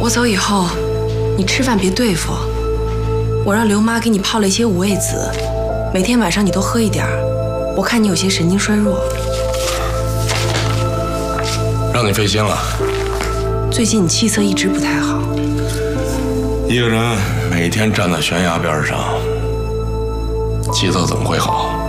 我走以后，你吃饭别对付。我让刘妈给你泡了一些五味子，每天晚上你都喝一点。我看你有些神经衰弱。 让你费心了。 最近你气色一直不太好。 一个人每天站在悬崖边上，气色怎么会好？